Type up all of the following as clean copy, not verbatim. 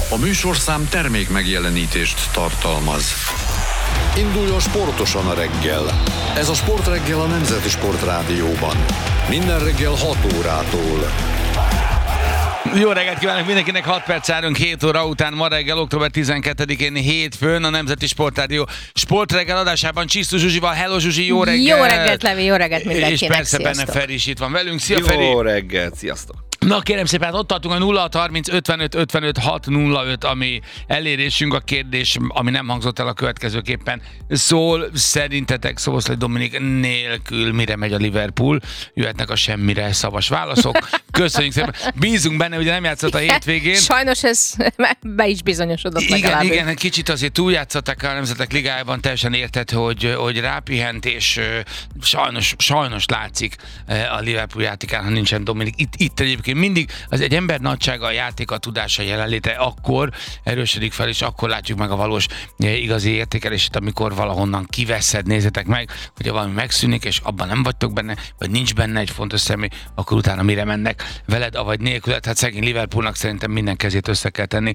A műsorszám termék megjelenítést tartalmaz. Induljon sportosan a reggel. Ez a Sportreggel a Nemzeti Sportrádióban. Minden reggel 6 órától. Jó reggelt kívánok mindenkinek, 6 perc járunk 7 óra után, ma reggel, október 12-én hétfőn a Nemzeti Sportrádió Sportreggel adásában Csisztu Zsuzsival. Hello Zsuzsi, jó reggel! Jó reggelt, Levi, jó reggelt mindenkinek, És persze sziasztok. benne Feri is itt van velünk. Szia, Feri! Jó reggelt, sziasztok! Na kérem szépen, ott tartunk a 0630 55 55 605, ami elérésünk. A kérdés, ami nem hangzott el, a következőképpen szól. Szerintetek Szoboszlai Dominik nélkül mire megy a Liverpool? Jöhetnek a semmire szavas válaszok. Köszönjük szépen. Bízunk benne, ugye nem játszott a hétvégén. Sajnos ez be is bizonyosodott legalábbis. Igen, egy kicsit azért túljátszották a Nemzetek Ligájában, teljesen érted, hogy rápihent, és sajnos látszik a Liverpool játékán, ha nincsen Dominik. Itt egyébként mindig az egy ember nagysága, a játék, a tudása, jelenléte akkor erősödik fel, és akkor látjuk meg a valós igazi értékelését, amikor valahonnan kiveszed, nézzetek meg, hogyha valami megszűnik, és abban nem vagytok benne, vagy nincs benne egy fontos személy, akkor utána mire mennek veled, avagy nélküled. Hát szegény Liverpoolnak szerintem minden kezét össze kell tenni,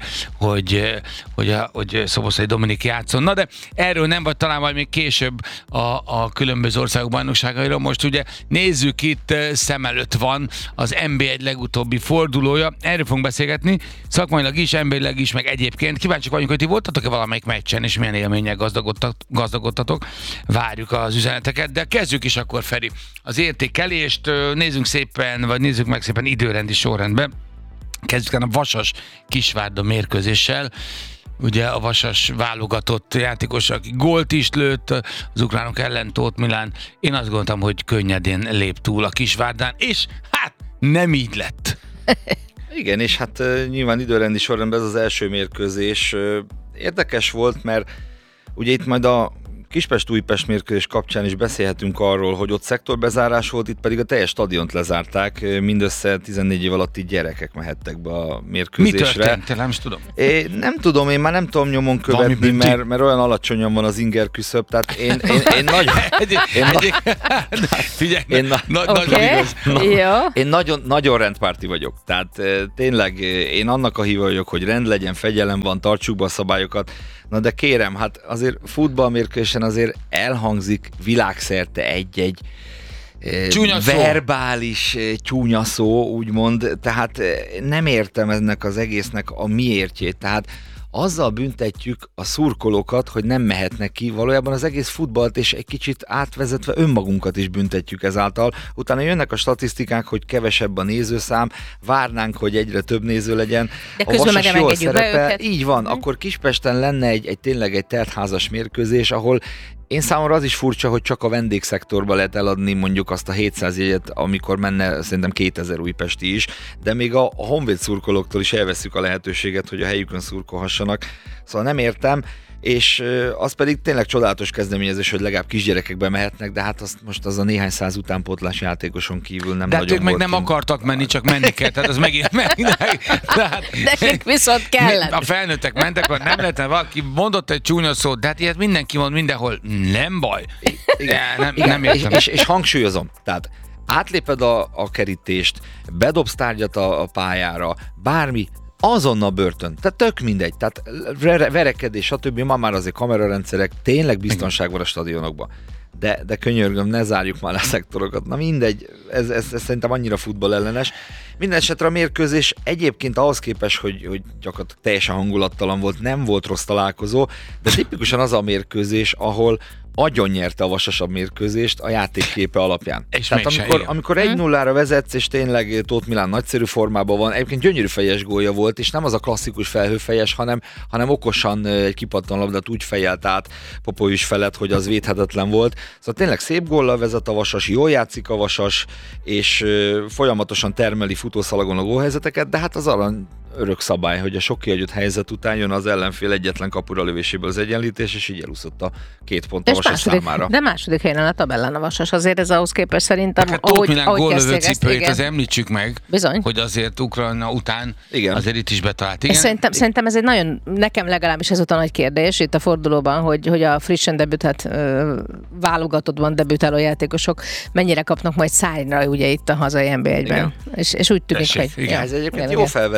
hogy Szoboszlai Dominik játszon. Na de erről nem, vagy talán majd még később a különböző országok bajnokságairól. Most ugye nézzük, itt szem előtt van az NB1 legutóbbi fordulója. Erről fogunk beszélgetni, szakmailag is, emberileg is, meg egyébként. Kíváncsiak vagyunk, hogy ti voltatok-e valamelyik meccsen, és milyen élménnyel gazdagodtatok. Várjuk az üzeneteket, de kezdjük is akkor, Feri, az értékelést. Nézzük meg szépen időrendi sorrendben. Kezdjük a Vasas Kisvárda mérkőzéssel. Ugye a Vasas válogatott játékos, aki gólt is lőtt az ukránok ellen, Tóth Milán. Én azt gondoltam, hogy könnyedén lép túl a Kisvárdán, és hát nem így lett. Igen, és hát nyilván időrendi sorrendben ez az első mérkőzés érdekes volt, mert ugye itt majd a Kispest-Újpest mérkőzés kapcsán is beszélhetünk arról, hogy ott szektorbezárás volt, itt pedig a teljes stadiont lezárták, mindössze 14 év alatti gyerekek mehettek be a mérkőzésre. Mi történt? Nem is tudom. Nem tudom, én már nem tudom nyomon követni, mert olyan alacsonyan van az inger küszöb, tehát én nagyon rendpárti vagyok, tehát tényleg én annak a híva vagyok, hogy rend legyen, fegyelem van, tartsuk be a szabályokat. Na de kérem, hát azért futballmérkőzésen azért elhangzik világszerte egy verbális csúnya szó, úgymond, tehát nem értem ennek az egésznek a miértjét, tehát azzal büntetjük a szurkolókat, hogy nem mehetnek ki, valójában az egész futballt, és egy kicsit átvezetve önmagunkat is büntetjük ezáltal. Utána jönnek a statisztikák, hogy kevesebb a nézőszám, várnánk, hogy egyre több néző legyen. De közben meg jól szerepel. Így van, akkor Kispesten lenne tényleg egy teltházas mérkőzés, ahol én számomra az is furcsa, hogy csak a vendégszektorba lehet eladni mondjuk azt a 700 jegyet, amikor menne szerintem 2000 újpesti is, de még a Honvéd szurkolóktól is elveszük a lehetőséget, hogy a helyükön szurkolhassanak. Szóval nem értem, és az pedig tényleg csodálatos kezdeményezés, hogy legalább kisgyerekekbe mehetnek, de hát most az a néhány száz utánpótlás játékoson kívül nem de nagyon ők meg nem kint. akartak menni, csak menni kell, tehát az megint Nekik viszont kellett. A felnőttek mentek, vagy nem lehetne, valaki mondott egy csúnya szót, de hát ilyet mindenki mond mindenhol, nem baj. Nem értem. És hangsúlyozom, tehát átléped a kerítést, bedobsz tárgyat a pályára, bármi, azonnal börtön. Tehát tök mindegy. Tehát verekedés, stb. Ma már azért kamerarendszerek, tényleg biztonság van a stadionokban. De könyörgöm, ne zárjuk már le a szektorokat. Na mindegy, ez szerintem annyira futballellenes. Minden esetre a mérkőzés egyébként ahhoz képest, hogy gyakorlatilag teljesen hangulattalan volt, nem volt rossz találkozó, de tipikusan az a mérkőzés, ahol agyon nyerte a Vasas a mérkőzést a játékképe alapján. És tehát amikor 1-0-ra vezetsz, és tényleg Tóth Milán nagyszerű formában van, egyébként gyönyörű fejes gólja volt, és nem az a klasszikus felhőfejes, hanem okosan egy kipattan labdát úgy fejelt át Popovics felett, hogy az védhetetlen volt. Szóval tényleg szép góllal vezet a Vasas, jól játszik a Vasas, és folyamatosan termeli futószalagon a gólhelyzeteket, de hát az arany örök szabály, hogy a sok kiadott helyzet után jön az ellenfél egyetlen kapura lövéséből az egyenlítés, és így elúszott a 2 pont a Vasas számára. De második helyen a tabellán a Vasas, azért ez ahhoz képest szerintem, hát Tóth Milán góllövő cipőjét, ezt, az említsük meg, bizony, hogy azért Ukrajna után igen, azért itt is betalált. Igen? Szerintem ez egy nagyon, nekem legalábbis ez a nagy kérdés itt a fordulóban, hogy a frissen debütált válogatottban debütáló játékosok mennyire kapnak majd szárnyra ugye itt a hazai NB1-ben. És úgy tűnik, tessék, hogy... igen. Ez egyébként jó felvetés,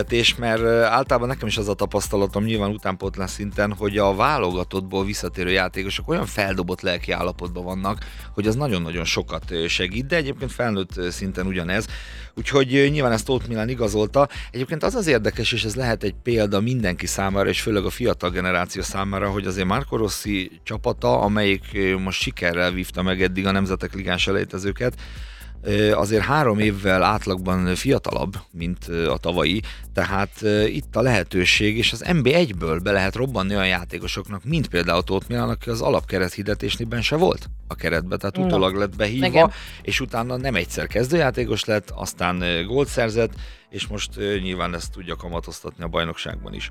mert általában nekem is az a tapasztalatom, nyilván utánpótlás szinten, hogy a válogatottból visszatérő játékosok olyan feldobott lelki állapotban vannak, hogy az nagyon-nagyon sokat segít, de egyébként felnőtt szinten ugyanez. Úgyhogy nyilván ezt Tóth Milán igazolta. Egyébként az érdekes, és ez lehet egy példa mindenki számára, és főleg a fiatal generáció számára, hogy azért Marco Rossi csapata, amelyik most sikerrel vívta meg eddig a Nemzetek Ligán selejtezőket, azért 3 évvel átlagban fiatalabb, mint a tavalyi, tehát itt a lehetőség, és az NB1-ből be lehet robbanni olyan játékosoknak, mint például Tóth Milán, aki az alapkerethirdetésnél se volt a keretbe, tehát utólag lett behívva, igen. És utána nem egyszer kezdőjátékos lett, aztán gólt szerzett, és most nyilván ezt tudja kamatoztatni a bajnokságban is.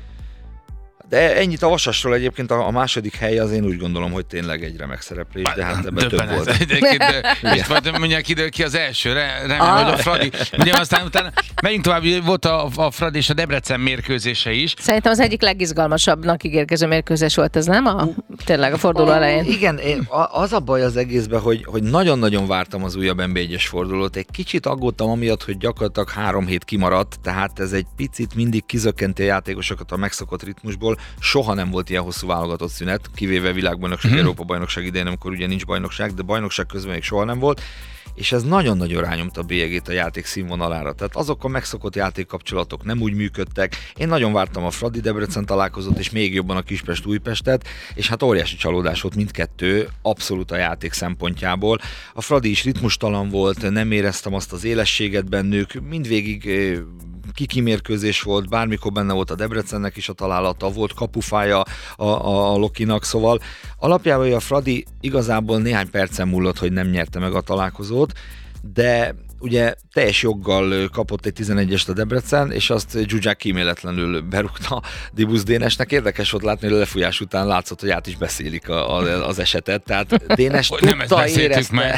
De ennyit a Vasasról, egyébként a második hely az én úgy gondolom, hogy tényleg egy remek szereplés, de hát ebben több volt. És majd mondják kiderül ki az első, remélem, hogy a Fradi. Ugye aztán utána megyünk tovább, volt a Fradi és a Debrecen mérkőzése is. Szerintem az egyik legizgalmasabbnak ígérkező mérkőzés volt ez, nem? Tényleg a forduló elején. Igen, az a baj az egészben, hogy nagyon-nagyon vártam az újabb NB1-es fordulót. Egy kicsit aggódtam amiatt, hogy gyakorlatilag 3 hét kimaradt, tehát ez egy picit mindig kizökkenti a játékosokat a megszokott ritmusból. Soha nem volt ilyen hosszú válogatott szünet, kivéve világbajnokság, Európa-bajnokság idején, amikor ugye nincs bajnokság, de bajnokság közben még soha nem volt, és ez nagyon-nagyon rányomta a bélyegét a játék színvonalára. Tehát azok a megszokott játékkapcsolatok nem úgy működtek. Én nagyon vártam a Fradi Debrecen találkozót, és még jobban a Kispest Újpestet, és hát óriási csalódás volt mindkettő, abszolút a játék szempontjából. A Fradi is ritmustalan volt, nem éreztem azt az élességet bennük, mindvégig kikimérkőzés volt, bármikor benne volt a Debrecennek is a találata, volt kapufája a Lokinak, szóval alapjában a Fradi igazából néhány percen múlott, hogy nem nyerte meg a találkozót, de ugye teljes joggal kapott egy 11-est a Debrecen, és azt Zsuzsák kíméletlenül berúgta Dibusz Dénesnek. Érdekes volt látni, hogy a lefújás után látszott, hogy át is beszélik az esetet. Tehát Dénes tudta, érezte.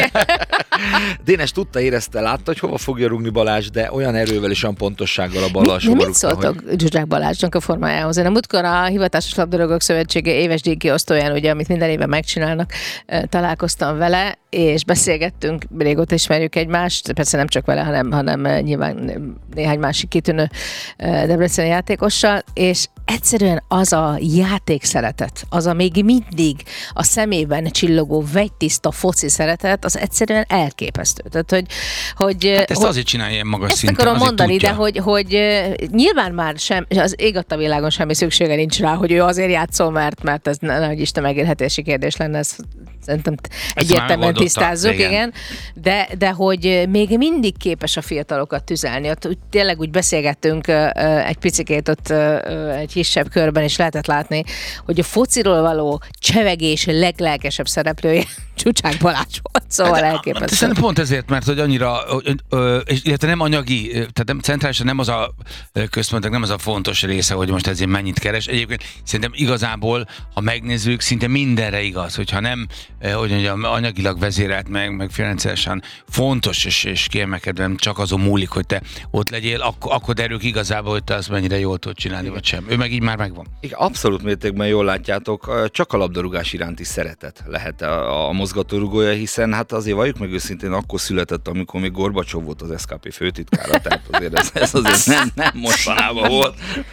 Dénes tudta, érezte, látta, hogy hova fogja rúgni Balázs, de olyan erővel és olyan pontossággal a ballal sova rúgta. Mit szóltok Zsuzsák Balázsnak a formájához? Én a múltkor a Hivatásos Labdarúgók Szövetsége éves díjkiosztóján, ugye, amit minden évben megcsinálnak, találkoztam vele, és beszélgettünk, régóta ismerjük egymást, persze nem csak vele, hanem nyilván néhány másik kitűnő debreceni játékossal, és egyszerűen az a játékszeretet, az a még mindig a szemében csillogó vegytiszta foci szeretet, az egyszerűen elképesztő. Tehát, hogy hát ezt azért csinálja ilyen magas szinten. Ezt akarom mondani, tudja. De hogy nyilván már az ég adta világon semmi szüksége nincs rá, hogy ő azért játszol, mert ez nehogy Isten megélhetési kérdés lenne, ez szerintem egyértelműen tisztázzuk, igen. De hogy még mindig képes a fiatalokat tüzelni. Ott tényleg úgy beszélgettünk egy picikét ott egy kisebb körben, és lehetett látni, hogy a fociról való csevegés leglelkesebb szereplője Zsuzsák Balázs volt, szóval elképesztő. Szerintem pont ezért, mert hogy annyira, illetve nem anyagi, tehát centrálisan nem az a központok, nem az a fontos része, hogy most ezért mennyit keres. Egyébként szerintem igazából, ha megnézzük, szinte mindenre igaz, hogyha nem, hogy mondjam, anyagilag vezérelt meg finanszírosan fontos és kiemelkedően csak azon múlik, hogy te ott legyél, akkor derül igazából, hogy te azt mennyire jól tudod csinálni, igen. Vagy sem. Ő meg így már megvan. Igen, abszolút mértékben jól látjátok, csak a labdarúgás iránti szeretet lehet a mozgatórugója, hiszen hát azért valljuk meg őszintén, akkor született, amikor még Gorbacsov volt az SKP főtitkára, tehát azért ez azért nem mostanában volt.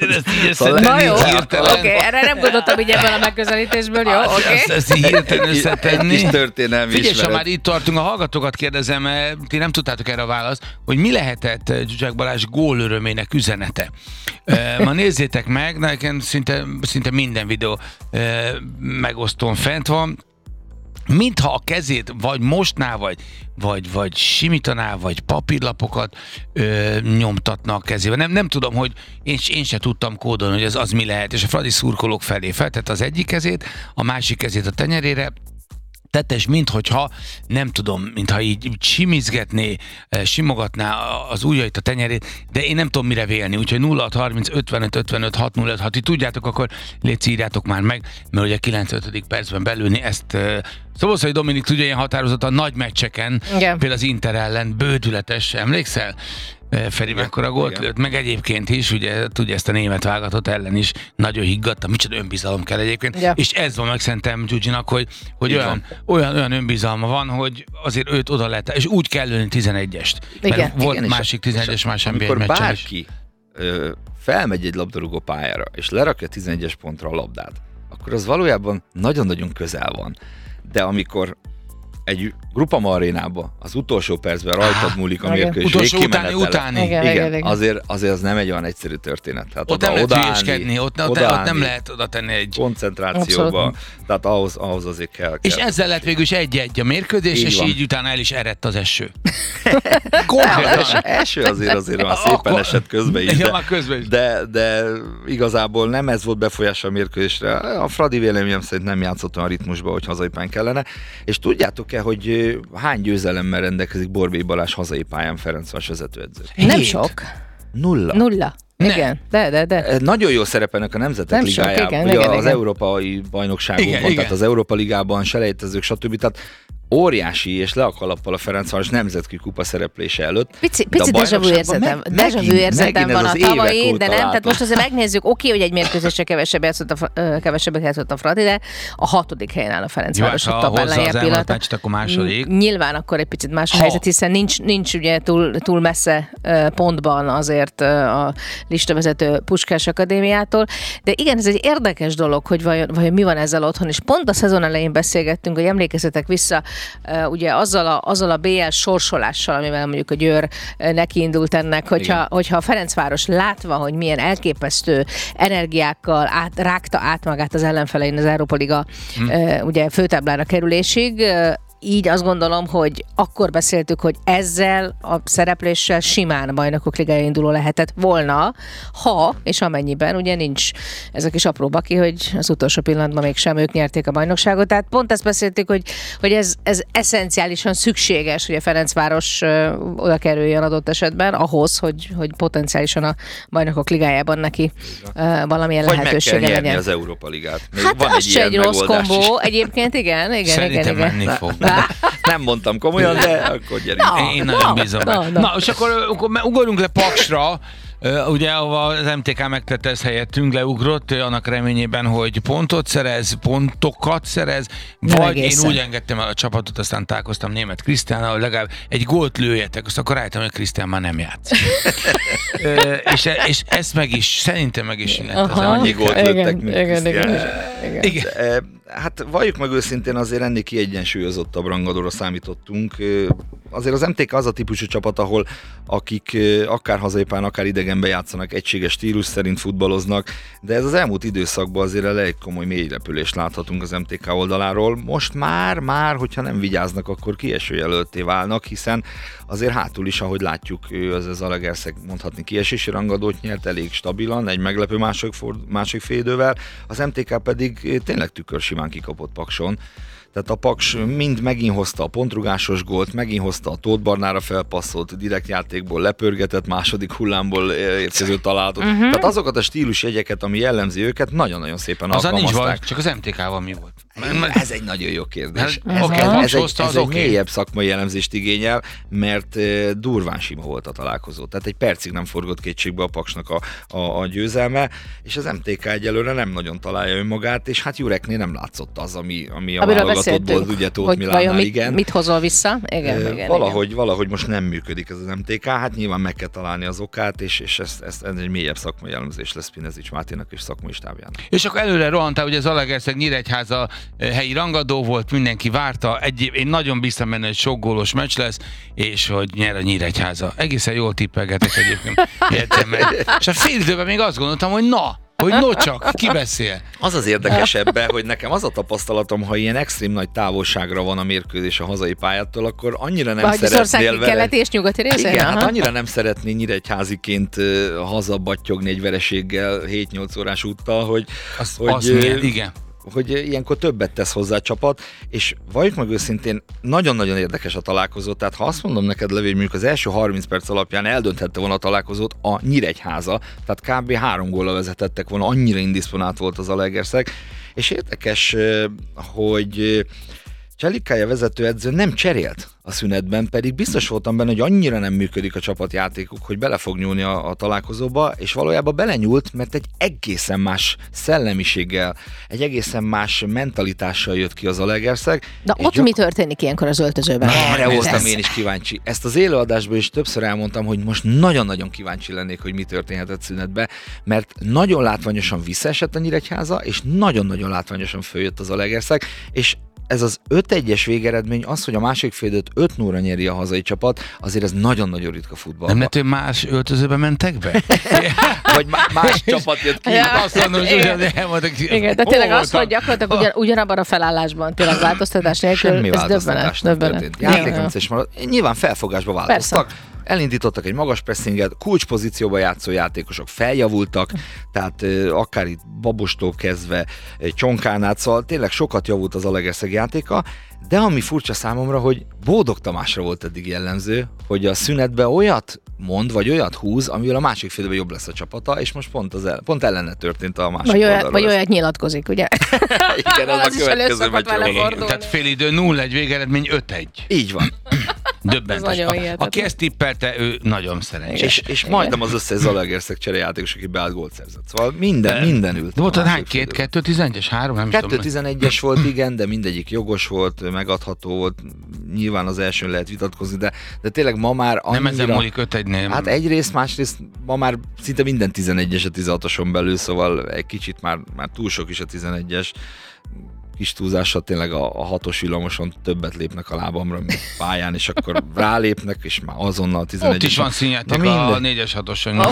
Na jó, oké, erre nem gondoltam így ebben a megközelítésből, jó, oké. Ezt hirtelen összetenni. Figyelj, ha már itt tartunk, a hallgatókat kérdezem, ti nem tudtátok erre a választ, hogy mi lehetett Zsuzsák Balázs gólörömének üzenete. Ma nézzétek meg, nekem szinte minden videó megosztón fent van, mintha a kezét vagy mostná, vagy simítaná, vagy papírlapokat nyomtatna a kezével. Nem tudom, hogy én se tudtam kódolni, hogy az mi lehet, és a Fradi szurkolók felé feltett az egyik kezét, a másik kezét a tenyerére, tettes, minthogyha, nem tudom, mintha így simizgetné, simogatná az ujjait, a tenyerét, de én nem tudom mire vélni, úgyhogy 0630 55 55 605, ha ti tudjátok, akkor légy írjátok már meg, mert ugye 95. percben belülni ezt Szoboszlai Dominik tudja ilyen határozottan nagy meccseken, például az Inter ellen, bődületes, emlékszel? Feri mekkora gólt lőtt, meg egyébként is, ugye tudja ezt a német válogatott ellen is, nagyon higgadta, micsoda önbizalom kell egyébként, és ez van meg szerintem Zsuzsinak, hogy olyan önbizalma van, hogy azért őt oda lehet, és úgy kell lőni 11-est. Igen, volt másik 11-es más NBA meccsen is. Bárki felmegy egy labdarúgó pályára, és lerakja 11-es pontra a labdát, akkor az valójában nagyon-nagyon közel van. De amikor egy Groupama arénába az utolsó percben rajtad múlik a mérkőzés utáni. Igen, azért az nem egy olyan egyszerű történet. Tehát ott nem lehet hülyéskedni, ott nem lehet oda tenni egy koncentrációba, tehát ahhoz azért kell. És ezzel lett végül is 1-1 a mérkőzés, és így utána el is erett az eső. Eső azért már szépen esett közben is, de igazából nem ez volt befolyása a mérkőzésre. A Fradi véleményem szerint nem játszott olyan ritmusba, hogy hazai pályán kellene. És tudjátok-e, hogy hány győzelemmel rendelkezik Borbély Balázs hazai pályán Ferencváros vezetőedző? Nem sok. 0. Igen, de. Nagyon jó szerepelnek a Nemzetek Ligájában, ugye az európai bajnokságokban, tehát az Európa Ligában, selejtezők, stb. Tehát óriási és le a kalappal a Ferencváros nemzetközi kupa szereplése előtt. Picit déjà vu érzetem van a tavalyi, de nem. Tehát most azért megnézzük, oké, hogy egy mérkőzésre kevesebbet játszott a Fradi, de a 6. helyen áll a Ferencváros a tabelláján pillanatban. Akkor második. Nyilván akkor egy picit más a helyzet, hiszen nincs ugye túl messze pontban azért a listavezető Puskás Akadémiától. De igen, ez egy érdekes dolog, hogy vajon mi van ezzel otthon, és pont a szezon elején beszélgettünk, hogy emlékezzetek vissza, ugye azzal a BL sorsolással, amivel mondjuk a Győr nekiindult ennek, hogyha a Ferencváros látva, hogy milyen elképesztő energiákkal rágta át magát az ellenfelein az Európa Liga ugye főtáblára kerülésig, így azt gondolom, hogy akkor beszéltük, hogy ezzel a szerepléssel simán Bajnokok Ligája induló lehetett volna, ha és amennyiben ugye nincs ez a kis apró baki, hogy az utolsó pillanatban mégsem ők nyerték a bajnokságot. Tehát pont ezt beszéltük, hogy ez eszenciálisan szükséges, hogy a Ferencváros oda kerüljön adott esetben ahhoz, hogy potenciálisan a Bajnokok Ligájában neki valamilyen lehetősége legyen. Vagy meg kell nyerni az Európa Ligát. Még hát van az se egy rossz kombó. Egyébként igen. Szerintem menni fog. Nem mondtam komolyan, de akkor gyerünk. Én nagyon bízom benne. Na, és akkor ugorjunk le Paksra, ugye, ahova az MTK megtette ezt helyettünk, leugrott, annak reményében, hogy pontokat szerez, vagy én úgy engedtem el a csapatot, aztán találkoztam Németh Krisztiánnal, legalább egy gólt lőjetek, azt akkor rájöttem, hogy Krisztián már nem játszik. és ezt szerintem meg is illet. Annyi gólt lőttek, mint Krisztián. Igen. Hát valljuk meg őszintén, azért ennél kiegyensúlyozottabb rangadóra számítottunk. Azért az MTK az a típusú csapat, ahol akik akár hazai pályán, akár idegenben játszanak, egységes stílus szerint futballoznak, de ez az elmúlt időszakban azért elég komoly mélyrepülést láthatunk az MTK oldaláról. Most már, hogyha nem vigyáznak, akkor kiesőjelöltté válnak, hiszen azért hátul is, ahogy látjuk, az Zalaegerszeg mondhatni kiesési rangadót nyert elég stabilan, egy meglepő másik fél idővel, az MTK pedig tényleg tükörsimán kikapott Pakson. Tehát a Paks mind megint hozta a pontrugásos gólt, megint hozta a Tóth Barnára felpasszolt, direkt játékból lepörgetett, második hullámból érkező találatot. Tehát azokat a stílusjegyeket, ami jellemzi őket, nincs alkalmazták. Csak az MTK-val mi volt? Ez egy nagyon jó kérdés. Ez egy mélyebb szakmai jellemzést igényel, mert durván sima volt a találkozó. Tehát egy percig nem forgott kétségbe a Paksnak a győzelme, és az MTK egyelőre nem nagyon találja önmagát, és hát Jureknél nem látszott az, ami a válogatottból, ugye Tóth Milánnál, igen. Mit hozol vissza? Igen. Valahogy most nem működik ez az MTK, hát nyilván meg kell találni az okát, és ez egy mélyebb szakmai jellemzés lesz Pinezics Máténak és szakmai stábjának. És akkor előre rohantál, ugye Zalaegerszeg Nyíregyháza helyi rangadó volt, mindenki várta, én nagyon bíztam benne, hogy sok gólos meccs lesz, és hogy nyer a Nyíregyháza. Egészen jól tippelgetek egyébként. És a fél időben még azt gondoltam, hogy csak, ki beszél? Az érdekes ebben, hogy nekem az a tapasztalatom, ha ilyen extrém nagy távolságra van a mérkőzés a hazai pályától, akkor annyira nem szeretnél vele... keleti és nyugati részén? Igen, hát annyira nem szeretné nyíregyháziként hazabattyogni egy vereséggel 7-8 órás úttal, hogy igen. Hogy ilyenkor többet tesz hozzá a csapat, és valljuk meg őszintén, nagyon-nagyon érdekes a találkozó, tehát ha azt mondom neked, Levi, hogy mondjuk az első 30 perc alapján eldönthette volna a találkozót a Nyíregyháza, tehát kb. 3 góllal vezetettek volna, annyira indisponált volt az Zalaegerszeg, és érdekes, hogy Cselikája vezetőedző nem cserélt a szünetben, pedig biztos voltam benne, hogy annyira nem működik a csapatjátékuk, hogy bele fog nyúlni a találkozóba, és valójában belenyúlt, mert egy egészen más szellemiséggel, egy egészen más mentalitással jött ki az Zalaegerszeg. De ott mi történik ilyenkor az öltözőben? Erre voltam én is kíváncsi. Ezt az élőadásban is többször elmondtam, hogy most nagyon-nagyon kíváncsi lennék, hogy mi történhetett szünetbe, mert nagyon látványosan visszaesett a Nyíregyháza, és nagyon-nagyon látványosan följött az Zalaegerszeg, és ez az 5-1-es végeredmény, az, hogy a másik félidőt 5-0-ra nyeri a hazai csapat, azért ez nagyon-nagyon ritka futballban. Nem lehet, hogy más öltözőbe mentek be? Vagy más csapat jött ki. Ja, azt mondom, hogy elmondtak. Igen, de tényleg az, hogy gyakorlatilag ugyanabban a felállásban, tényleg változtatás nélkül, semmi ez döbbenet. történt. Játékrendszer maradt. Nyilván felfogásba változtak. Persze. Elindítottak egy magas pressinget, kulcspozícióba játszó játékosok feljavultak, tehát akár itt Babostól kezdve Csonkán át, szóval tényleg sokat javult az Zalaegerszeg játéka, de ami furcsa számomra, hogy Bódog Tamásra volt eddig jellemző, hogy a szünetbe olyat mond, vagy olyat húz, amivel a másik félidőben jobb lesz a csapata, és most pont ellene történt a másik oldalról. Vagy olyat nyilatkozik, ugye? Igen, ez a következő meccs. Tehát félidő 0-1 végeredmény 5-1. Így van. Döbbentes. Aki ezt tippelte, ő nagyon szerencsés. És majdnem az összes Zalaegerszeg cserejátékos, aki beállt gólt szerzett. Szóval minden ült. De volt hány? 2-11-es? 3? Nem 2-11-es volt, igen, de mindegyik jogos volt, megadható volt. Nyilván az elsőn lehet vitatkozni, de tényleg ma már annyira... Nem ezen múlik 5-1-nél. Hát egyrészt, másrészt ma már szinte minden 11-es a 16-oson belül, szóval egy kicsit már túl sok is a 11-es. Kis túlzással tényleg a 6-os villamoson többet lépnek a lábamra, mint pályán, és akkor rálépnek, és már azonnal 11-es. Ott is van színjáték a 4-es 6-oson.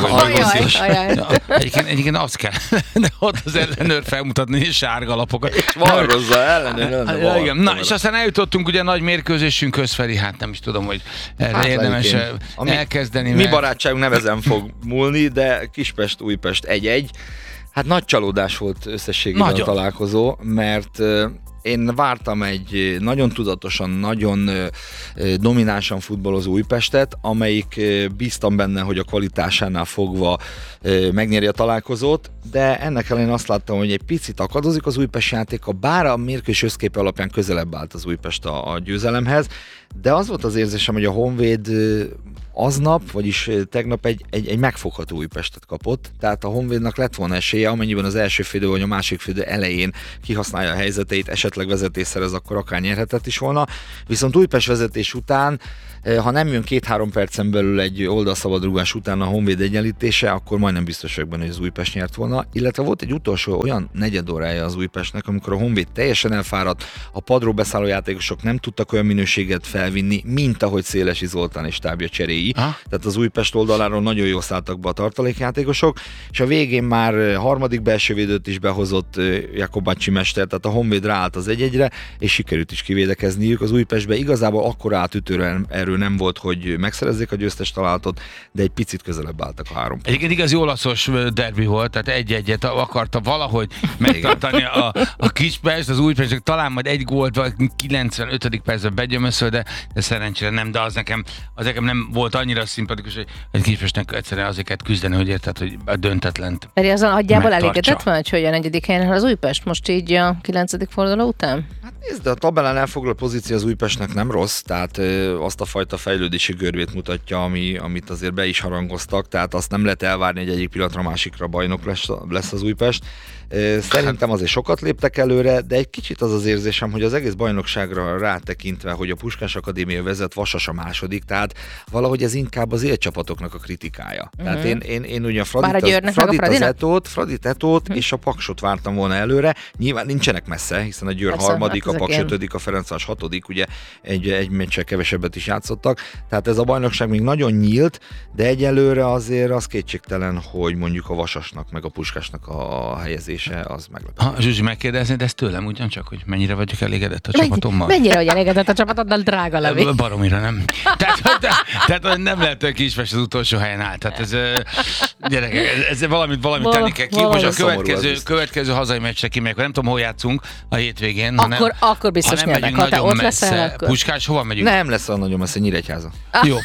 Egyébként azt kell, de ott az ellenőr felmutatni sárga lapokat. És varrozza ellenőr. Igen. Na, és aztán eljutottunk ugye nagy mérkőzésünkhöz, Feri, hát nem is tudom, hogy erre érdemes elkezdeni. Mi barátságunk nevezen fog múlni, de Kispest-Újpest 1-1. Hát nagy csalódás volt összességében a találkozó, mert én vártam egy nagyon tudatosan, nagyon dominánsan futballozó Újpestet, amelyik bíztam benne, hogy a kvalitásánál fogva megnyeri a találkozót, de ennek ellenére azt láttam, hogy egy picit akadozik az Újpest játéka, bár a mérkőzés összképe alapján közelebb állt az Újpest a győzelemhez, de az volt az érzésem, hogy a Honvéd aznap, vagyis tegnap egy megfogható Újpestet kapott, tehát a Honvédnak lett volna esélye, amennyiben az első félidő vagy a másik félidő elején kihasználja a helyzeteit, esetleg vezetés szerez, akkor akár nyerhetett is volna. Viszont Újpest vezetés után, ha nem jön 2-3 percen belül egy oldalszabadrugás után a Honvéd egyenlítése, akkor majdnem biztos vagyok benne, hogy az Újpest nyert volna. Illetve volt egy utolsó olyan negyedórája az Újpestnek, amikor a Honvéd teljesen elfáradt, a padról beszálló játékosok nem tudtak olyan minőséget felvinni, mint ahogy Szélesi Zoltán és tábja cseréi. Tehát az Újpest oldaláról nagyon jól szálltak be a tartalékjátékosok, és a végén már harmadik belső védőt is behozott Jakobacsi mester, tehát a Honvéd ráállt az 1-1-re, és sikerült is kivédekezniük. Az Újpestbe igazából akkora átütő erő nem volt, hogy megszerezzék a győztes találatot, de egy picit közelebb álltak a 3 pont. Egyébként igazi olaszos derbi volt, tehát 1-1-et akarta valahogy megtartani a Kispest, az Újpestnek talán majd egy gólt 95. percben begyömöszöl, de szerencsére nem, de az nekem nem volt annyira szimpatikus, hogy Kispestnek egyszerűen azért kell küzdeni, hogy érted, hogy a döntetlent. Pedig azon nagyjából elégedett van, hogy a 4. helyen az Újpest most így a 9. forduló után? Hát nézd, de a tabellán elfoglalt pozíció az Újpestnek nem rossz, tehát azt a fajta fejlődési görbét mutatja, amit azért be is harangoztak, tehát azt nem lehet elvárni, hogy egyik pillanatra másikra bajnok lesz az Újpest. Szerintem azért sokat léptek előre, de egy kicsit az érzésem, hogy az egész bajnokságra rátekintve, hogy a Puskás Akadémia vezet, Vasas a második, tehát valahogy ez inkább az élcsapatoknak a kritikája. Tehát én ugye Fradit Etót és a Paksot vártam volna előre. Nyilván nincsenek messze, hiszen a Győr harmadik, a Paks 5., a Ferencváros 6., ugye egy meccsel kevesebbet is játszottak. Tehát ez a bajnokság még nagyon nyílt, de egyelőre azért az kétségtelen, hogy mondjuk a Vasasnak meg a Puskásnak a helyezés az meglepő. Zsuzsi, megkérdeznéd ezt tőlem ugyancsak, hogy mennyire vagyok elégedett a csapatommal? Mennyire vagy elégedett a csapatoddal, drága Levi? Baromira nem. Tehát nem lehet, hogy Kispest az utolsó helyen áll. Tehát ez valamit tenni kell ki. Most a következő hazai meccsre kimegyek, nem tudom, hol játszunk a hétvégén. Akkor biztos nyernek, ha te ott leszel, akkor... Puskás, hova megyünk? Nem lesz olyan nagyon messze, Nyíregyháza. Jó.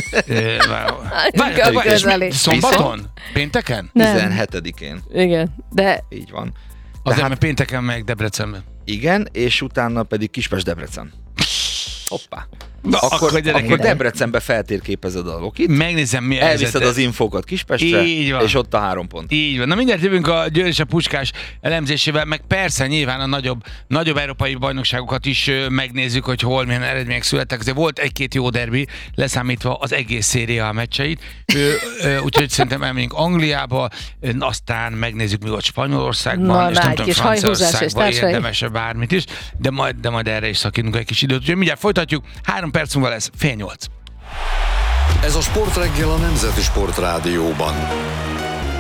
Szombaton? Pénteken? 17-én. Igen, de... Így van. Azért, mert pénteken meg Debrecenben. Igen, és utána pedig Kispest-Debrecen. Hoppá. Na, akkor Debrecenbe feltérképezed a Lokit. Megnézem, mi elviszed az infokat Kispestre, és ott a 3 pont. Így van. Na mindjárt jövünk a Győr és a Puskás elemzésével, meg persze nyilván a nagyobb európai bajnokságokat is megnézzük, hogy hol milyen eredmények születtek. Azért volt 1-2 jó derbi, leszámítva az egész szériá meccseit. Úgyhogy szerintem elmegyünk Angliába, aztán megnézzük, mi volt Spanyolországban, és nem tudom, Franciaországban érdemesebb bármit is, de majd erre is szakítunk egy kis időt. Úgyhogy mindjárt folytatjuk. 3 perc múlva lesz 7:30. Ez a Sportreggel a Nemzeti Sportrádióban.